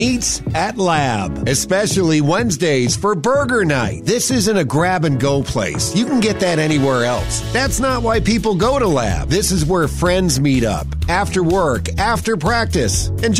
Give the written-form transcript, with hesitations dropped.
Eats at Lab, especially Wednesdays for burger night. This isn't a grab-and-go place. You can get that anywhere else. That's not why people go to Lab. This is where friends meet up, after work, after practice, and